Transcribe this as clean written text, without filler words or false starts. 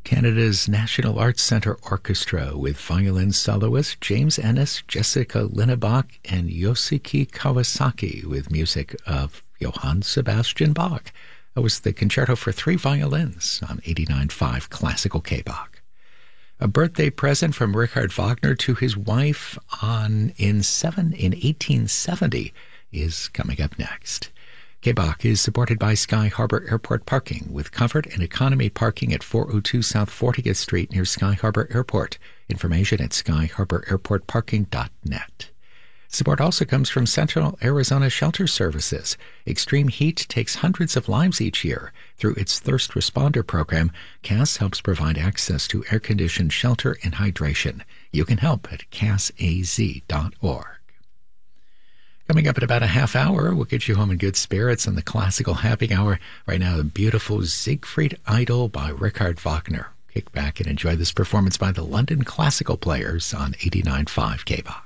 Canada's National Arts Centre Orchestra with violin soloist James Ennis, Jessica Linnebach, and Yoshiki Kawasaki with music of Johann Sebastian Bach. That was the concerto for three violins on 89.5 Classical K-Bach. A birthday present from Richard Wagner to his wife in 1870 is coming up next. K-Bach is supported by Sky Harbor Airport Parking with comfort and economy parking at 402 South 40th Street near Sky Harbor Airport. Information at skyharbораirportparking.net. Support also comes from Central Arizona Shelter Services. Extreme heat takes hundreds of lives each year. Through its Thirst Responder program, CAS helps provide access to air-conditioned shelter and hydration. You can help at casaz.org. Coming up in about a half hour, we'll get you home in good spirits on the Classical Happy Hour. Right now, the beautiful Siegfried Idol by Richard Wagner. Kick back and enjoy this performance by the London Classical Players on 89.5 K-Bach.